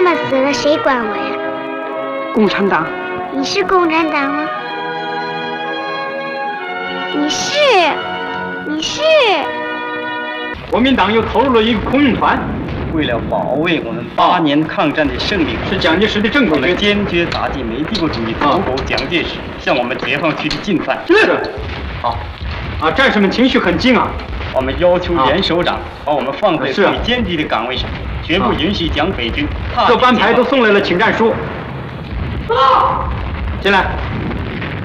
妈死了，谁管我呀？ 共产党。 你是共产党吗？你是。 国民党又投入了一个空运团， 为了保卫我们8年抗战的胜利， 是蒋介石的正规军， 坚决打击美帝国主义头头蒋介石向我们解放区的进犯。 是。好。战士们情绪很激昂。 我们要求袁首长把我们放在最艰巨的岗位上，绝不允许蒋匪军。 各班排都送来了请战书。进来。